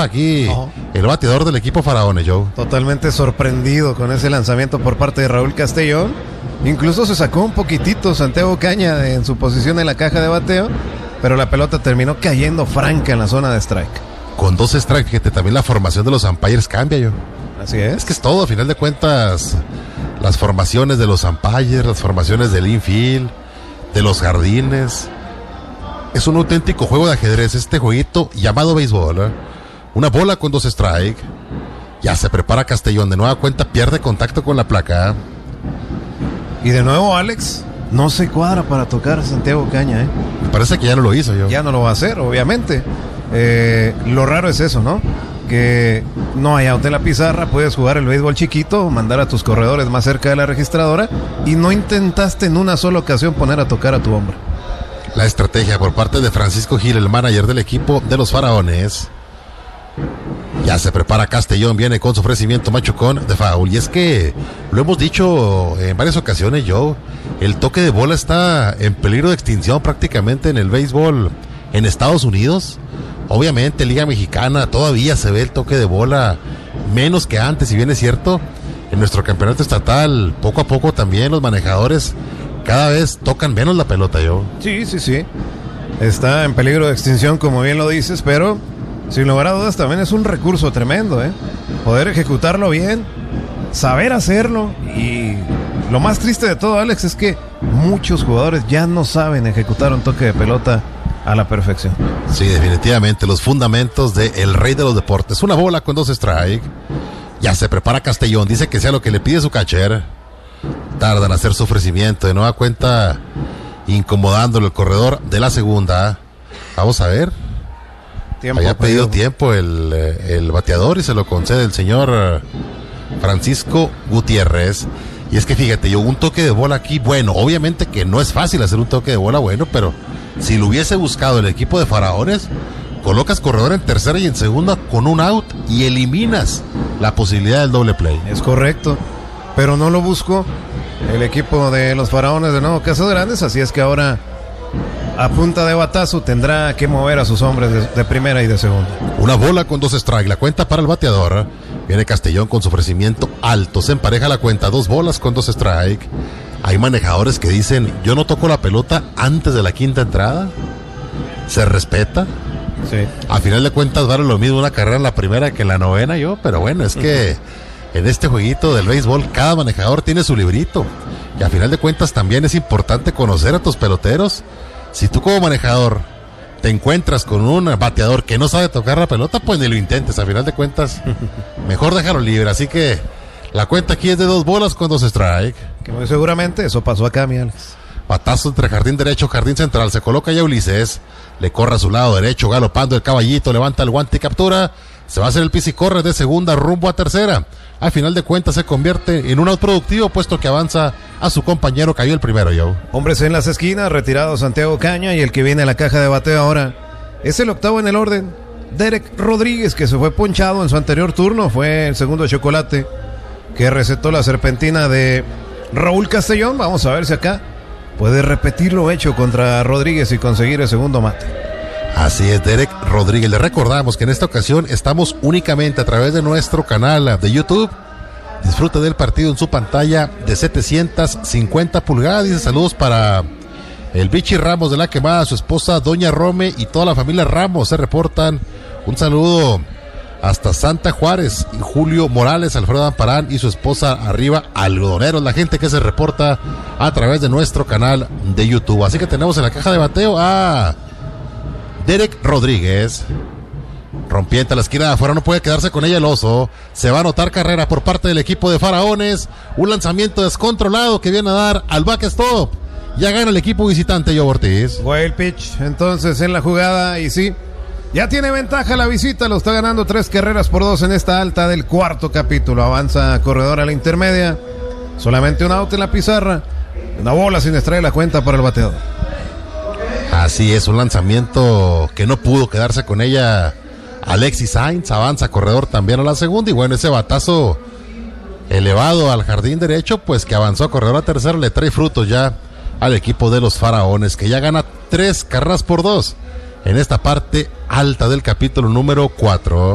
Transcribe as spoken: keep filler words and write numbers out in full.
aquí no. el bateador del equipo Faraones, Joe. Totalmente sorprendido con ese lanzamiento por parte de Raúl Castellón. Incluso se sacó un poquitito Santiago Caña en su posición en la caja de bateo, pero la pelota terminó cayendo franca en la zona de strike. Con dos strikes, fíjate, también la formación de los umpires cambia, yo. Así es. Es que es todo, a final de cuentas, las formaciones de los umpires, las formaciones del infield, de los jardines. Es un auténtico juego de ajedrez, este jueguito llamado béisbol, ¿eh? Una bola con dos strikes. Ya se prepara Castellón, de nueva cuenta pierde contacto con la placa. Y de nuevo Alex, no se cuadra para tocar a Santiago Caña, ¿eh? Me parece que ya no lo hizo, yo. Ya no lo va a hacer, obviamente. Eh, lo raro es eso, ¿no? Que no hay out en la pizarra, puedes jugar el béisbol chiquito, mandar a tus corredores más cerca de la registradora y no intentaste en una sola ocasión poner a tocar a tu hombre. La estrategia por parte de Francisco Gil, el manager del equipo de los Faraones. Ya se prepara Castellón, viene con su ofrecimiento machucón de foul. Y es que lo hemos dicho en varias ocasiones, Joe, el toque de bola está en peligro de extinción prácticamente en el béisbol en Estados Unidos. Obviamente Liga Mexicana todavía se ve el toque de bola menos que antes, si bien es cierto, en nuestro campeonato estatal poco a poco también los manejadores cada vez tocan menos la pelota, yo. Sí, sí, sí. Está en peligro de extinción, como bien lo dices, pero sin lugar a dudas también es un recurso tremendo, ¿eh? Poder ejecutarlo bien, saber hacerlo, y lo más triste de todo, Alex, es que muchos jugadores ya no saben ejecutar un toque de pelota a la perfección. Sí, definitivamente, los fundamentos de el rey de los deportes. Una bola con dos strike. Ya se prepara Castellón, dice que sea lo que le pide su catcher. Tarda en hacer su ofrecimiento, de nueva cuenta incomodándolo el corredor de la segunda. Vamos a ver. Tiempo Había pedido pedido. tiempo el, el bateador y se lo concede el señor Francisco Gutiérrez. Y es que fíjate, yo un toque de bola aquí, bueno, obviamente que no es fácil hacer un toque de bola bueno, pero si lo hubiese buscado el equipo de Faraones, colocas corredor en tercera y en segunda con un out y eliminas la posibilidad del doble play. Es correcto, pero no lo buscó el equipo de los Faraones de Nuevo Casas Grandes, así es que ahora a punta de batazo tendrá que mover a sus hombres de, de primera y de segunda. Una bola con dos strikes, la cuenta para el bateador. Viene Castellón con su ofrecimiento alto, se empareja la cuenta, dos bolas con dos strikes. Hay manejadores que dicen, yo no toco la pelota antes de la quinta entrada. Se respeta. Sí. A final de cuentas vale lo mismo una carrera en la primera que en la novena, yo, pero bueno, es que uh-huh. en este jueguito del béisbol cada manejador tiene su librito. Y a final de cuentas también es importante conocer a tus peloteros. Si tú como manejador te encuentras con un bateador que no sabe tocar la pelota, pues ni lo intentes. A final de cuentas, mejor déjalo libre. Así que la cuenta aquí es de dos bolas con dos strikes. Que muy seguramente eso pasó acá, mi Alex. Batazo entre jardín derecho, jardín central. Se coloca ya Ulises. Le corre a su lado derecho, galopando el caballito. Levanta el guante y captura. Se va a hacer el pis y corre de segunda rumbo a tercera. Al final de cuentas se convierte en un out productivo, puesto que avanza a su compañero. Cayó el primero, Joe. Hombres en las esquinas, retirado Santiago Caña, y el que viene a la caja de bateo ahora es el octavo en el orden, Derek Rodríguez, que se fue ponchado en su anterior turno. Fue el segundo chocolate que recetó la serpentina de Raúl Castellón. Vamos a ver si acá puede repetir lo hecho contra Rodríguez y conseguir el segundo mate. Así es, Derek Rodríguez. Le recordamos que en esta ocasión estamos únicamente a través de nuestro canal de YouTube. Disfrute del partido en su pantalla de setecientas cincuenta pulgadas. Dice saludos para el Bichi Ramos de La Quemada, su esposa Doña Rome y toda la familia Ramos. Se reportan. Un saludo hasta Santa Juárez, y Julio Morales, Alfredo Amparán y su esposa arriba, algodoneros, la gente que se reporta a través de nuestro canal de YouTube. Así que tenemos en la caja de bateo a Derek Rodríguez, rompiente a la esquina de afuera, no puede quedarse con ella el oso. Se va a anotar carrera por parte del equipo de Faraones. Un lanzamiento descontrolado que viene a dar al backstop. Ya gana el equipo visitante, Joe Ortiz. Wild pitch entonces en la jugada, y sí, ya tiene ventaja la visita, lo está ganando tres carreras por dos en esta alta del cuarto capítulo. Avanza corredor a la intermedia, solamente un out en la pizarra, una bola sin extraer la cuenta para el bateador. Así es, un lanzamiento que no pudo quedarse con ella Alexis Sainz. Avanza corredor también a la segunda, y bueno, ese batazo elevado al jardín derecho, pues que avanzó a corredor a tercera, le trae frutos ya al equipo de los Faraones, que ya gana tres carreras por dos en esta parte alta del capítulo número cuatro.